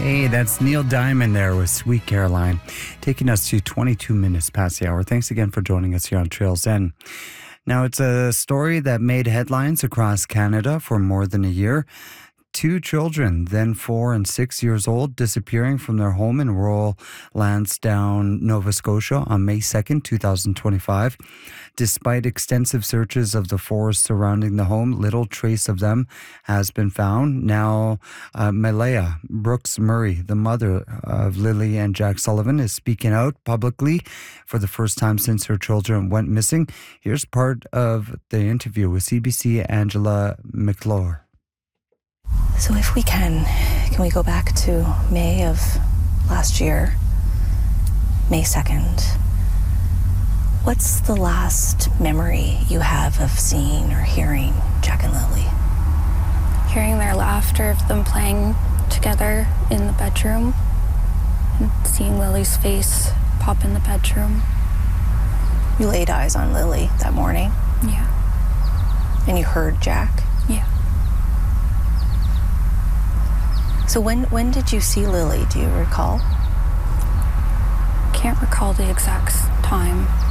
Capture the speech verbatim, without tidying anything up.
Hey, that's Neil Diamond there with Sweet Caroline, taking us to twenty-two minutes past the hour. Thanks again for joining us here on Trails End. Now, it's a story that made headlines across Canada for more than a year. Two children, then four and six years old, disappearing from their home in rural Lansdowne, Nova Scotia on May second, twenty twenty-five. Despite extensive searches of the forest surrounding the home, little trace of them has been found. Now, uh, Malaya Brooks Murray, the mother of Lily and Jack Sullivan, is speaking out publicly for the first time since her children went missing. Here's part of the interview with C B C Angela McClure. So if we can, can we go back to May of last year, May second? What's the last memory you have of seeing or hearing Jack and Lily? Hearing their laughter of them playing together in the bedroom and seeing Lily's face pop in the bedroom. You laid eyes on Lily that morning? Yeah. And you heard Jack? Yeah. So when when did you see Lily? Do you recall? Can't recall the exact time.